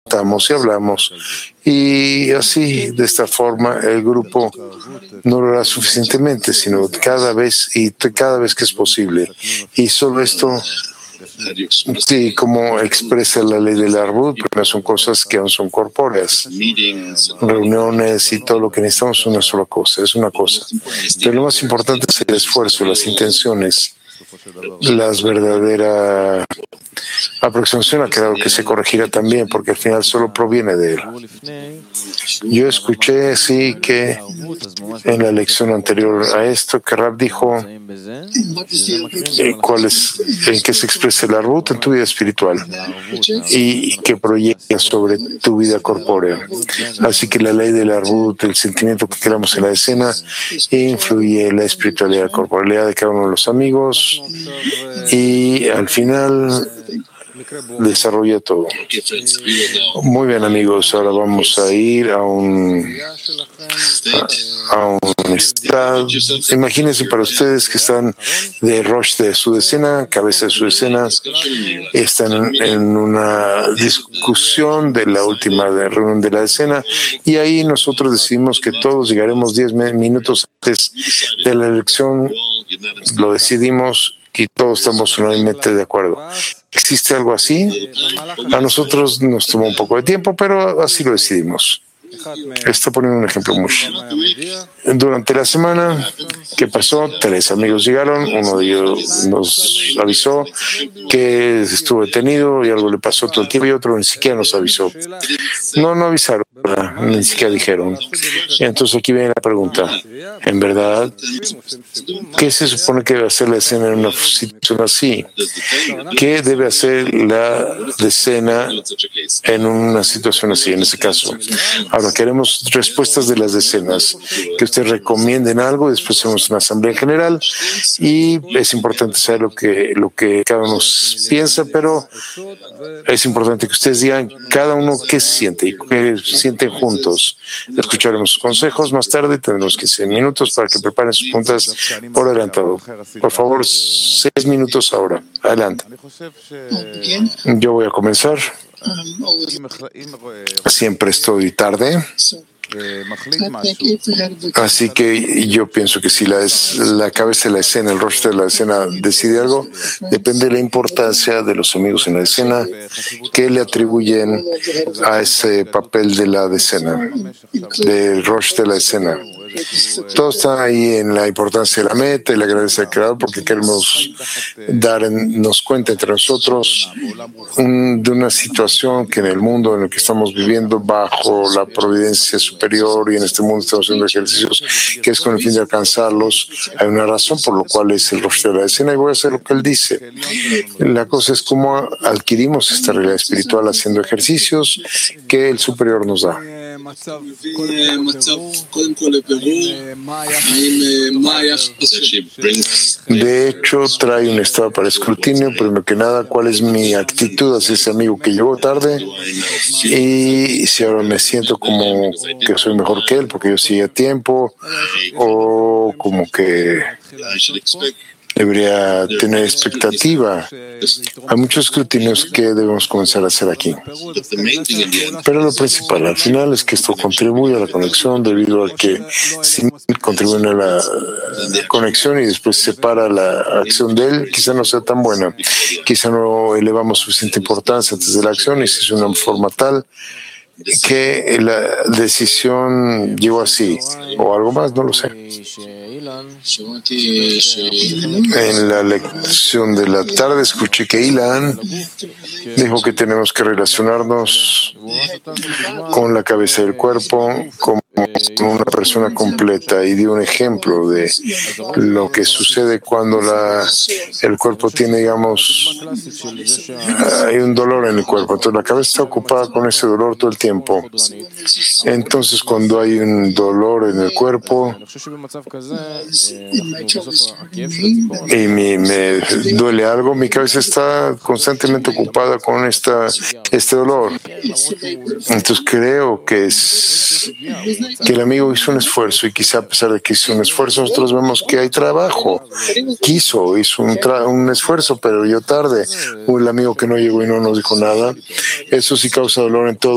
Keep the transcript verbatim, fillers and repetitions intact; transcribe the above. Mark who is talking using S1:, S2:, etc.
S1: estamos y hablamos. Y así, de esta forma, el grupo no lo hará suficientemente, sino cada vez y cada vez que es posible. Y solo esto, sí, como expresa la ley del árbol, pero son cosas que aún son corpóreas. Reuniones y todo lo que necesitamos es una sola cosa, es una cosa. Pero lo más importante es el esfuerzo, las intenciones, las verdaderas aproximación ha quedado que se corregirá también, porque al final solo proviene de él. Yo escuché, sí, que en la lección anterior a esto, que Rab dijo eh, cuál es, en qué se expresa el arbut en tu vida espiritual y que proyecta sobre tu vida corpórea. Así que la ley del arbut, el sentimiento que creamos en la escena, influye en la espiritualidad, la corporalidad de cada uno de los amigos y al final desarrolla todo. Muy bien, amigos, ahora vamos a ir a un a, a un estado. Imagínense para ustedes que están de Rosh de su decena, cabeza de su decena, están en una discusión de la última reunión de la decena y ahí nosotros decidimos que todos llegaremos diez minutos antes de la elección, lo decidimos y todos estamos unanimemente de acuerdo. ¿Existe algo así? A nosotros nos tomó un poco de tiempo, pero así lo decidimos. Está poniendo un ejemplo muy. Durante la semana, ¿qué pasó? Tres amigos llegaron, uno de ellos nos avisó que estuvo detenido y algo le pasó todo el tiempo y otro ni siquiera nos avisó. No, no avisaron, ni siquiera dijeron. Entonces aquí viene la pregunta. En verdad, ¿qué se supone que debe hacer la escena en una situación así? ¿Qué debe hacer la decena en una situación así, en ese caso? Ahora queremos respuestas de las decenas, que ustedes recomienden algo, después hacemos una asamblea general y es importante saber lo que, lo que cada uno piensa, pero es importante que ustedes digan cada uno qué siente y qué sienten juntos. Escucharemos sus consejos más tarde, tendremos quince minutos para que preparen sus preguntas por adelantado. Por favor, seis minutos ahora. Adelante. Yo voy a comenzar. Siempre estoy tarde. Así que yo pienso que si la, es, la cabeza de la escena, el rostro de la escena decide algo, depende de la importancia de los amigos en la escena que le atribuyen a ese papel de la escena, del rostro de la escena. Todo está ahí en la importancia de la meta y la grandeza del creador, porque queremos darnos cuenta entre nosotros un, de una situación que en el mundo en el que estamos viviendo bajo la providencia superior y en este mundo estamos haciendo ejercicios que es con el fin de alcanzarlos. Hay una razón por la cual es el rostro de la escena y voy a hacer lo que él dice. La cosa es cómo adquirimos esta realidad espiritual haciendo ejercicios que el superior nos da. De hecho, trae un estado para escrutinio, primero que nada, cuál es mi actitud hacia ese amigo que llegó tarde y si ahora me siento como que soy mejor que él porque yo sigo a tiempo o como que debería tener expectativa. Hay muchos escrutinios que debemos comenzar a hacer aquí. Pero lo principal, al final, es que esto contribuye a la conexión debido a que si contribuye a la conexión y después separa la acción de él, quizá no sea tan buena. Quizá no elevamos suficiente importancia antes de la acción y si es una forma tal que la decisión llegó así o algo más, no lo sé. En la lección de la tarde escuché que Ilan dijo que tenemos que relacionarnos con la cabeza del cuerpo como una persona completa y dio un ejemplo de lo que sucede cuando la, el cuerpo tiene, digamos, hay un dolor en el cuerpo, entonces la cabeza está ocupada con ese dolor todo el tiempo. Entonces cuando hay un dolor en el cuerpo y me, me duele algo, mi cabeza está constantemente ocupada con esta, este dolor. Entonces creo que es que el amigo hizo un esfuerzo y quizá a pesar de que hizo un esfuerzo nosotros vemos que hay trabajo. Quiso, hizo un, tra- un esfuerzo, pero yo tarde. El amigo que no llegó y no nos dijo nada, eso sí causa dolor en todo.